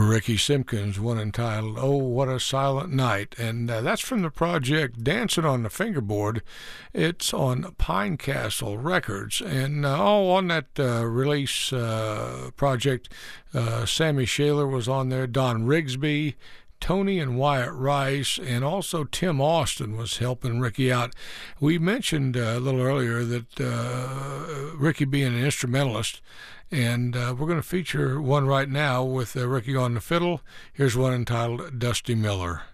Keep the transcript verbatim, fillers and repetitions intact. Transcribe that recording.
Ricky Simpkins, one entitled "Oh, What a Silent Night," and uh, that's from the project Dancing on the Fingerboard. It's on Pine Castle Records, and uh, oh, on that uh, release uh, project, uh, Sammy Shaler was on there, Don Rigsby, Tony and Wyatt Rice, and also Tim Austin was helping Ricky out. We mentioned uh, a little earlier that uh, Ricky being an instrumentalist, and uh, we're going to feature one right now with uh, Ricky on the fiddle. Here's one entitled Dusty Miller.